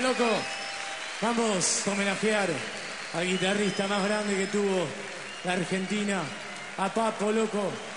loco. Vamos a homenajear al guitarrista más grande que tuvo la Argentina, a Papo, loco.